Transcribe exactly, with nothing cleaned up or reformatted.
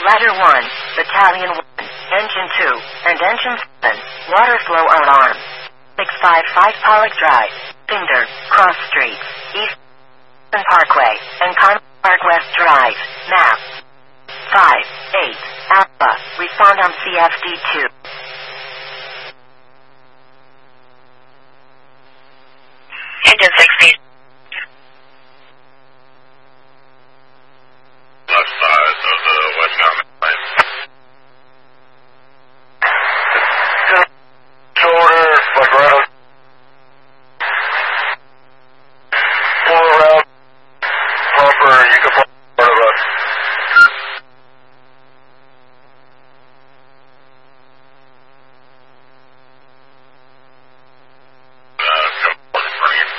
Ladder one, Battalion one, Engine two, and Engine seven, water flow alarm. six five five Pollock Drive, Finder, Cross Street, East Parkway, and Con Park West Drive, map. five eight, Alpha, respond on C F D two.